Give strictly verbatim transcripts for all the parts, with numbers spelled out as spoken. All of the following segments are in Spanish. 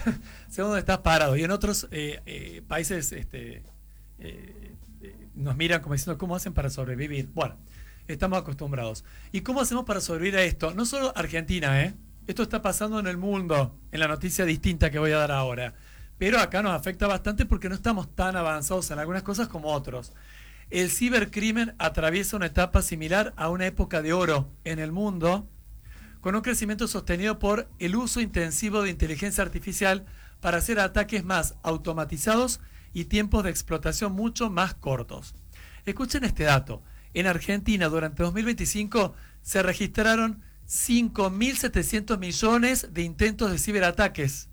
sé dónde estás parado. Y en otros eh, eh, países este, eh, eh, nos miran como diciendo, ¿cómo hacen para sobrevivir? Bueno, estamos acostumbrados. ¿Y cómo hacemos para sobrevivir a esto? No solo Argentina, ¿eh? Esto está pasando en el mundo, en la noticia distinta que voy a dar ahora. Pero acá nos afecta bastante porque no estamos tan avanzados en algunas cosas como otros. El cibercrimen atraviesa una etapa similar a una época de oro en el mundo, con un crecimiento sostenido por el uso intensivo de inteligencia artificial para hacer ataques más automatizados y tiempos de explotación mucho más cortos. Escuchen este dato. En Argentina, durante dos mil veinticinco, se registraron cinco mil setecientos millones de intentos de ciberataques.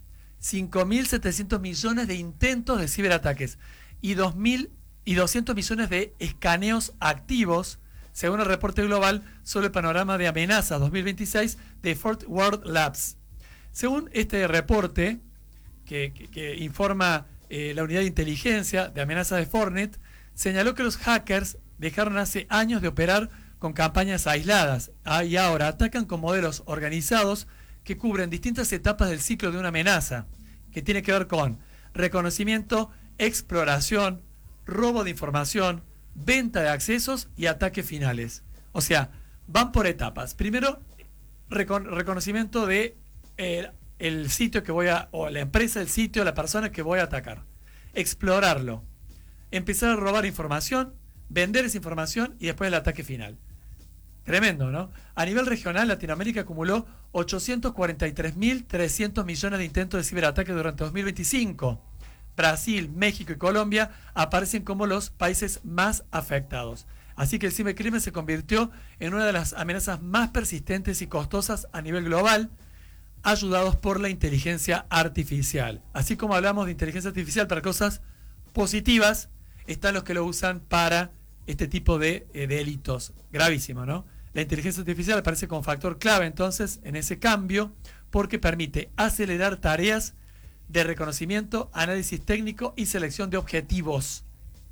cinco mil setecientos millones de intentos de ciberataques y dos mil y doscientos millones de escaneos activos, según el reporte global sobre el panorama de amenazas dos mil veintiséis de Fort Worth Labs. Según este reporte, que, que, que informa eh, la unidad de inteligencia de amenazas de Fortnite, señaló que los hackers dejaron hace años de operar con campañas aisladas ah, y ahora atacan con modelos organizados que cubren distintas etapas del ciclo de una amenaza, que tiene que ver con reconocimiento, exploración, robo de información, venta de accesos y ataques finales. O sea, van por etapas. Primero, recon reconocimiento de eh, el sitio que voy a, o la empresa, el sitio, la persona que voy a atacar. Explorarlo. Empezar a robar información, vender esa información y después el ataque final. Tremendo, ¿no? A nivel regional, Latinoamérica acumuló ochocientos cuarenta y tres mil trescientos millones de intentos de ciberataque durante dos mil veinticinco. Brasil, México y Colombia aparecen como los países más afectados. Así que el cibercrimen se convirtió en una de las amenazas más persistentes y costosas a nivel global, ayudados por la inteligencia artificial. Así como hablamos de inteligencia artificial para cosas positivas, están los que lo usan para este tipo de eh, delitos. Gravísimo, ¿no? La inteligencia artificial aparece como factor clave entonces en ese cambio porque permite acelerar tareas de reconocimiento, análisis técnico y selección de objetivos.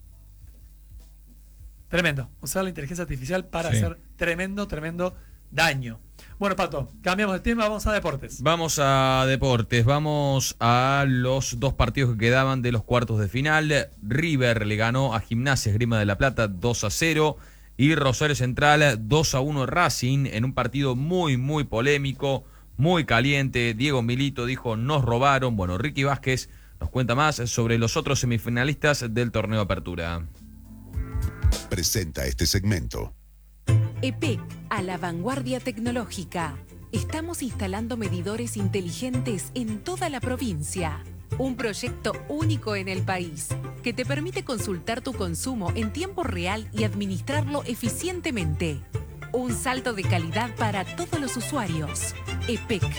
Tremendo. Usar la inteligencia artificial para sí. hacer tremendo, tremendo daño. Bueno, Pato, cambiamos de tema, vamos a deportes. Vamos a deportes, vamos a los dos partidos que quedaban de los cuartos de final. River le ganó a Gimnasia Esgrima de la Plata dos a cero y Rosario Central dos a uno Racing en un partido muy, muy polémico, muy caliente. Diego Milito dijo, nos robaron. Bueno, Ricky Vázquez nos cuenta más sobre los otros semifinalistas del torneo Apertura. Presenta este segmento. E P E C, a la vanguardia tecnológica. Estamos instalando medidores inteligentes en toda la provincia. Un proyecto único en el país, que te permite consultar tu consumo en tiempo real y administrarlo eficientemente. Un salto de calidad para todos los usuarios. E P E C.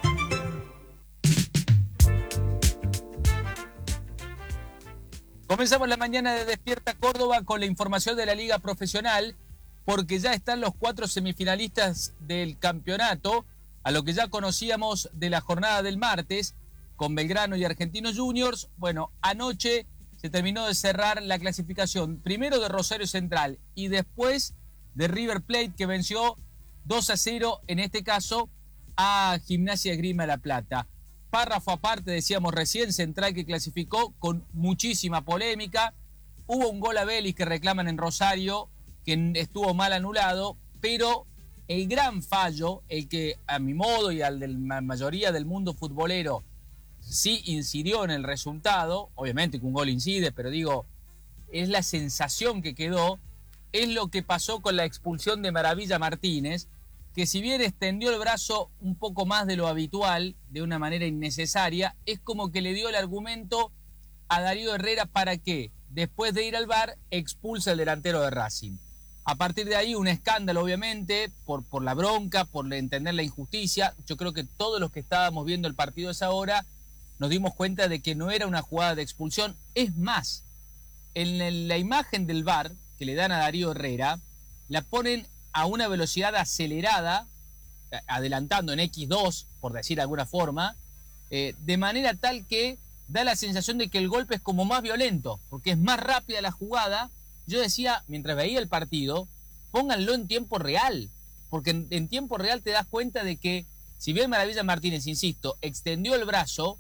Comenzamos la mañana de Despierta Córdoba con la información de la Liga Profesional, porque ya están los cuatro semifinalistas del campeonato, a lo que ya conocíamos de la jornada del martes, con Belgrano y Argentinos Juniors. Bueno, anoche se terminó de cerrar la clasificación, primero de Rosario Central y después de River Plate, que venció dos a cero, en este caso, a Gimnasia Esgrima de la Plata. Párrafo aparte, decíamos recién, Central que clasificó con muchísima polémica. Hubo un gol a Vélez que reclaman en Rosario, que estuvo mal anulado, pero el gran fallo, el que a mi modo y al de la mayoría del mundo futbolero sí incidió en el resultado, obviamente que un gol incide, pero digo, es la sensación que quedó, es lo que pasó con la expulsión de Maravilla Martínez, que si bien extendió el brazo un poco más de lo habitual, de una manera innecesaria, es como que le dio el argumento a Darío Herrera para que, después de ir al V A R, expulse al delantero de Racing. A partir de ahí, un escándalo, obviamente, por, por la bronca, por entender la injusticia. Yo creo que todos los que estábamos viendo el partido a esa hora nos dimos cuenta de que no era una jugada de expulsión. Es más, en el, la imagen del V A R que le dan a Darío Herrera, la ponen a una velocidad acelerada, adelantando en equis dos, por decir de alguna forma, eh, de manera tal que da la sensación de que el golpe es como más violento, porque es más rápida la jugada. Yo decía, mientras veía el partido, pónganlo en tiempo real, porque en, en tiempo real te das cuenta de que, si bien Maravilla Martínez, insisto, extendió el brazo,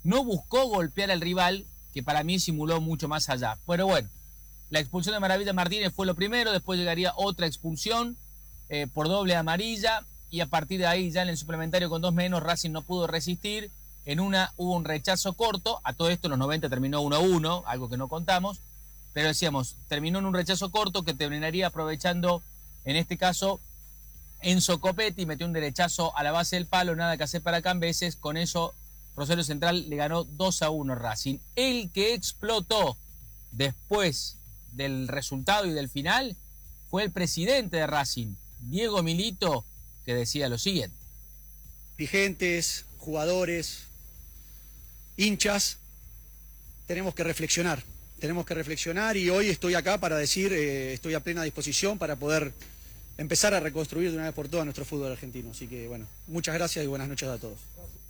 no buscó golpear al rival, que para mí simuló mucho más allá. Pero bueno, la expulsión de Maravilla Martínez fue lo primero, después llegaría otra expulsión eh, por doble amarilla, y a partir de ahí, ya en el suplementario con dos menos, Racing no pudo resistir. En una hubo un rechazo corto, a todo esto en los noventa terminó uno a uno, algo que no contamos, pero decíamos, terminó en un rechazo corto que terminaría aprovechando, en este caso, Enzo Copetti, metió un derechazo a la base del palo, nada que hacer para Cambeses, con eso Rosario Central le ganó dos a uno a Racing. El que explotó después del resultado y del final fue el presidente de Racing, Diego Milito, que decía lo siguiente. Dirigentes, jugadores, hinchas, tenemos que reflexionar, tenemos que reflexionar y hoy estoy acá para decir, eh, estoy a plena disposición para poder empezar a reconstruir de una vez por todas nuestro fútbol argentino. Así que bueno, muchas gracias y buenas noches a todos.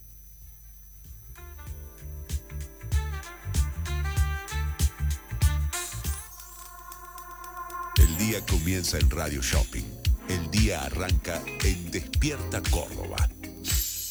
El día comienza en Radio Shopping. El día arranca en Despierta Córdoba.